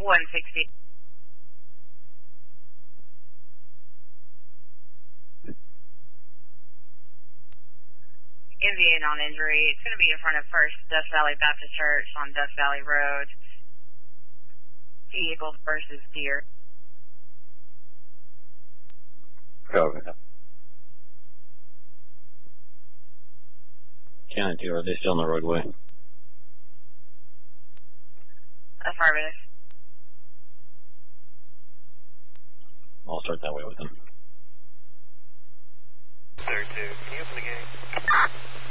160. Indian on injury. It's going to be in front of First Death Valley Baptist Church on Death Valley Road. Vehicle versus deer. Okay. County 2, are they still on the roadway? Affirmative. I'll start that way with them. 32, can you open the gate?